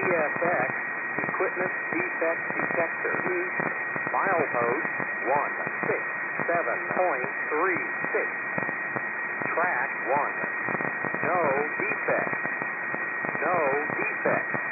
EFX, Equipment Defect Detector. Milepost 167.36. Track 1. No defects. No defects.